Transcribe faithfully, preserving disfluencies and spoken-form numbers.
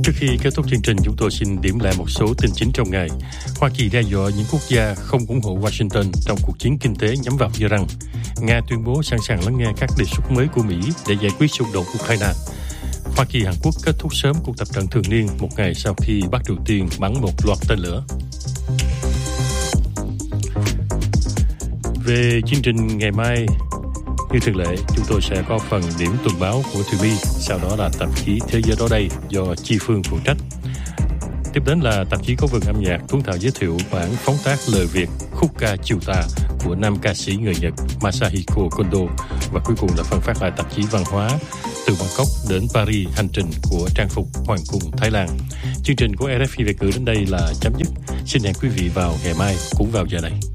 Trước khi kết thúc chương trình, chúng tôi xin điểm lại một số tin chính trong ngày. Hoa Kỳ đe dọa những quốc gia không ủng hộ Washington trong cuộc chiến kinh tế nhắm vào Iran. Nga tuyên bố sẵn sàng lắng nghe các đề xuất mới của Mỹ để giải quyết xung đột Ukraine. Hoa Kỳ Hàn Quốc kết thúc sớm cuộc tập trận thường niên một ngày sau khi Bắc Triều Tiên bắn một loạt tên lửa. Về chương trình ngày mai, như thường lệ, chúng tôi sẽ có phần điểm tuần báo của Thùy My, sau đó là tạp chí Thế giới đó đây do Chi Phương phụ trách. Tiếp đến là tạp chí có vườn âm nhạc Tuấn Thảo giới thiệu bản phóng tác lời Việt khúc ca Chiều Tà của nam ca sĩ người Nhật Masahiko Kondo, và cuối cùng là phần phát lại tạp chí văn hóa từ Bangkok đến Paris, hành trình của trang phục Hoàng cung Thái Lan. Chương trình của rờ ép i Việt ngữ đến đây là chấm dứt. Xin hẹn quý vị vào ngày mai cũng vào giờ này.